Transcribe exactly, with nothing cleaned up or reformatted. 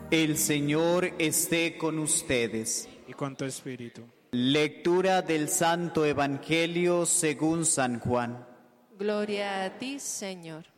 El Señor esté con ustedes. Y con tu espíritu. Lectura del Santo Evangelio según San Juan. Gloria a ti, Señor.